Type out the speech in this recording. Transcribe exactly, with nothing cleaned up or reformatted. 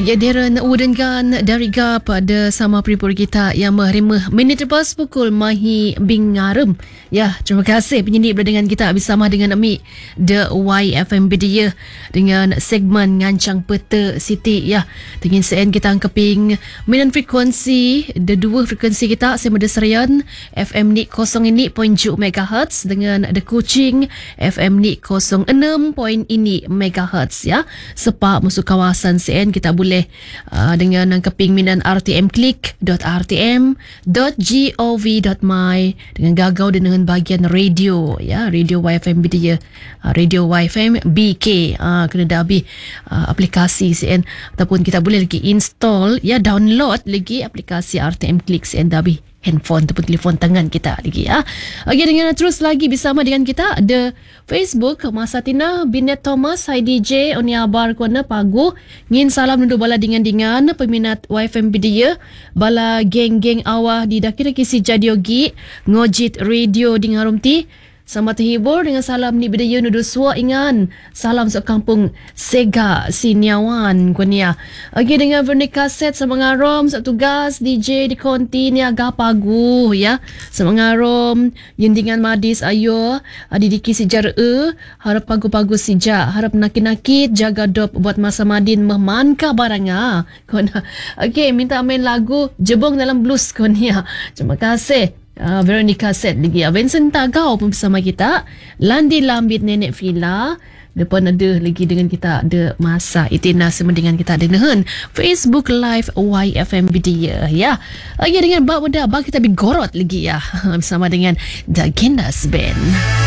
Ya, Darren Udengan dari G A P ada sama peripur kita yang menerima minit lepas pukul Mahi Bingarem. Ya, terima kasih penyidik berada dengan kita bersama dengan Amik The Y F M Media dengan segmen Ngancang Peta Siti. Ya, dengan sen kita angkeping minan frekuensi, ada dua frekuensi kita sama ada Serian F M ni kosong ini point tujuh megahertz dengan ada Kuching F M ni kosong enam point ini megahertz. Ya, sepak masuk kawasan sen kita boleh uh, dengan angkeping minan r t m click dot r t m dot gov dot my dengan gagau dengan bahagian radio, ya, radio Y F M Media, uh, radio Y F M B K, uh, kena dah habis uh, aplikasi C N ataupun kita boleh lagi install, ya, download lagi aplikasi R T M Click C N dah habis handphone ataupun telefon tangan kita lagi, ya. Okey, dengan terus lagi bersama dengan kita ada Facebook Masa Tina Binet Thomas, Hai D J Onia Bar Kona Pagu ngin salam nundu bala dengan-dengan peminat Y F M Media bala geng-geng awah di daki-daki si Jadiogi ngojit radio di ngarumti. Sama terhibur dengan salam ni bidaya nudu suak ingan. Salam sok kampung Sega Siniawan kunia. Okey, dengan vernik kaset sama ngarom sok tugas D J di konti ni agak pagu, ya. Sama ngarom yendingan madis ayo adidiki sejar e harap pagu-pagu sijak harap nakit-nakit jaga dop buat masa madin memanka baranga. Kona. Okey, minta main lagu Jebong Dalam Blues kunia. Terima kasih. Uh, Veronica Set lagi, Vincent Tagaw pun bersama kita, Landi Lambit Nenek Villa. Depan ada lagi dengan kita ada Masa Itina sama dengan kita ada dengan Facebook Live Y F M Media, ya. Lagi dengan bab muda bab kita bigorot lagi, ya, bersama dengan The Gendas Band.